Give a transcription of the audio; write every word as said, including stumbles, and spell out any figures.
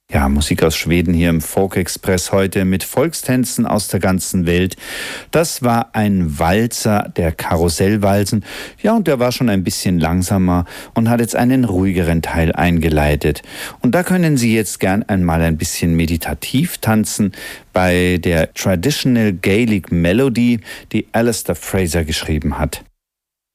Ja, Musik aus Schweden hier im Folk Express heute mit Volkstänzen aus der ganzen Welt. Das war ein Walzer, der Karussellwalzen. Ja, und der war schon ein bisschen langsamer und hat jetzt einen ruhigeren Teil eingeleitet. Und da können Sie jetzt gern einmal ein bisschen meditativ tanzen bei der Traditional Gaelic Melody, die Alistair Fraser geschrieben hat.